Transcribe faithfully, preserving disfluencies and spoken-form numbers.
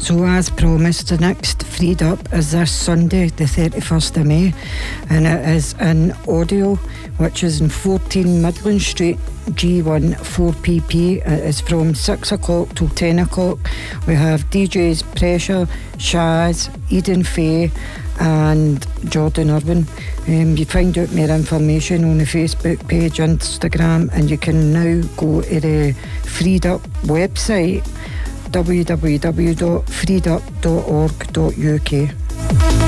So as promised, the next Freed Up is this Sunday, the thirty-first of May, and it is in audio, which is in fourteen Midland Street, G one four P P. It is from six o'clock till ten o'clock. We have D Js Pressure, Shaz, Eden Faye and Jordan Irwin. Um, you find out more information on the Facebook page, Instagram, and you can now go to the Freed Up website, w w w dot freed up dot org dot u k.